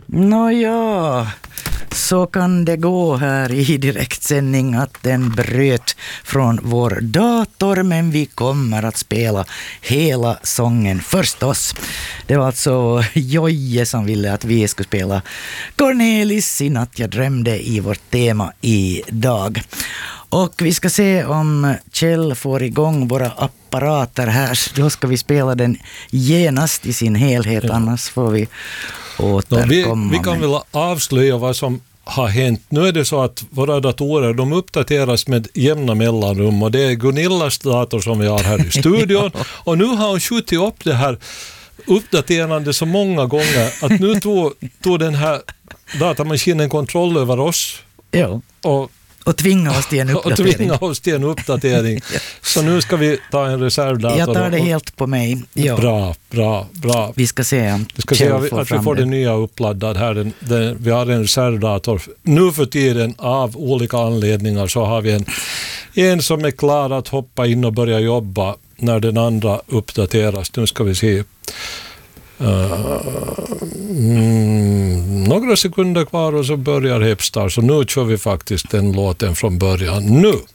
Nåja, så kan det gå här i direktsändning att den bröt från vår dator, men vi kommer att spela hela sången förstås. Det var alltså Joje som ville att vi skulle spela Cornelis i natt jag drömde i vårt tema idag. Och vi ska se om Kjell får igång våra apparater här. Då ska vi spela den genast i sin helhet, annars får vi återkomma. Vi kan väl avslöja vad som har hänt. Nu är det så att våra datorer, de uppdateras med jämna mellanrum, och det är Gunillas dator som vi har här i studion. Och nu har hon skjutit upp det här uppdaterande så många gånger att nu tog den här datamaskinen kontroll över oss. Ja. Och tvinga oss till en uppdatering. Så nu ska vi ta en reservdator. Jag tar det helt på mig. Ja. Bra. Vi ska se att vi får det nya uppladdad här. Vi har en reservdator. Nu för tiden av olika anledningar så har vi en som är klar att hoppa in och börja jobba när den andra uppdateras. Nu ska vi se. Några sekunder kvar och så börjar Hepstar, så nu kör vi faktiskt den låten från början nu.